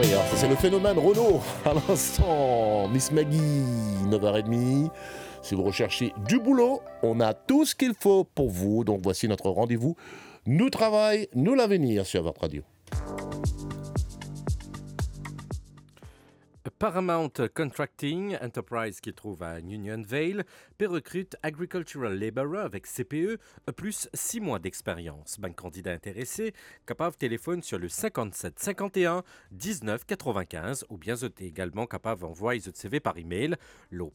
rire. Ça, c'est le phénomène Renault. À l'instant, Miss Maggie, 9h30. Si vous recherchez du boulot, on a tout ce qu'il faut pour vous. Donc voici notre rendez-vous. Nous travail, nous l'avenir sur votre radio. Paramount Contracting Enterprise qui trouve à Union Vale recrute Agricultural Laborer avec CPE plus 6 mois d'expérience. Banque candidat intéressé, capable téléphone sur le 57 51 19 95 ou bien également capable d'envoyer votre CV par email au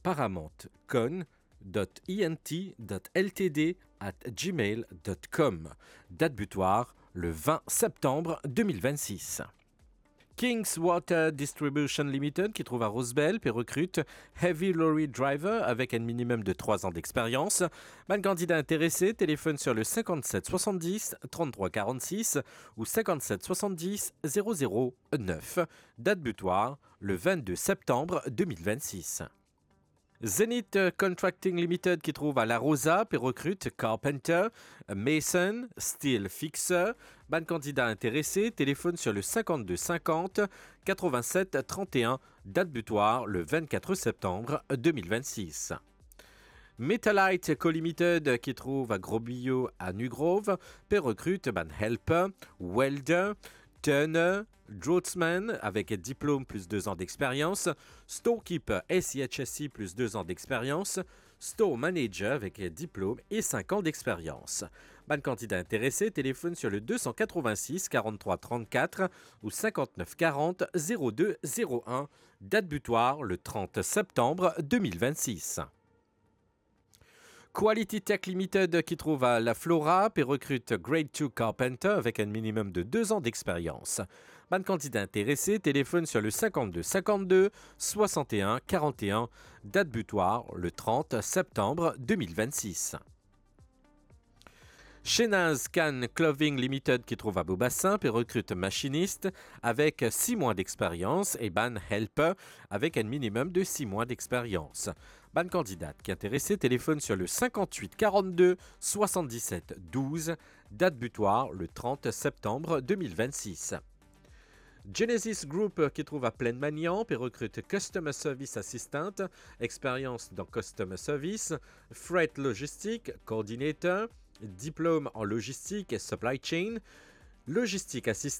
paramountcon.ent.ltd@gmail.com. Date butoir le 20 septembre 2026. King's Water Distribution Limited qui trouve à Rosebel puis recrute Heavy Lorry Driver avec un minimum de 3 ans d'expérience. Ban candidat intéressé, téléphone sur le 57 70 33 46 ou 57 70 009. Date butoir le 22 septembre 2026. Zenith Contracting Limited qui trouve à La Rosa puis recrute Carpenter, Mason, Steel Fixer. Ban candidat intéressé, téléphone sur le 52 50 87 31, date butoir le 24 septembre 2026. Metalite Co-Limited qui trouve à Grosbillot à Nugrove, puis recrute helper, welder, turner, Draughtsman avec diplôme plus 2 ans d'expérience, Storekeeper SIHSI plus 2 ans d'expérience, Store Manager avec diplôme et 5 ans d'expérience. Ban candidat intéressé, téléphone sur le 286 43 34 ou 59 40 02 01, date butoir le 30 septembre 2026. Quality Tech Limited qui trouve à La Flora puis recrute Grade 2 Carpenter avec un minimum de 2 ans d'expérience. Ban candidat intéressé, téléphone sur le 52 52 61 41, date butoir le 30 septembre 2026. Shenaz Can Clothing Limited qui trouve à Beaubassin puis recrute machiniste avec 6 mois d'expérience et ban helper avec un minimum de 6 mois d'expérience. Ban candidate qui est intéressée, téléphone sur le 58 42 77 12, date butoir le 30 septembre 2026. Genesis Group qui trouve à Plaine-Magnan puis recrute Customer Service Assistant, expérience dans Customer Service, Freight Logistique, Coordinator, diplôme en logistique et supply chain, logistique assistant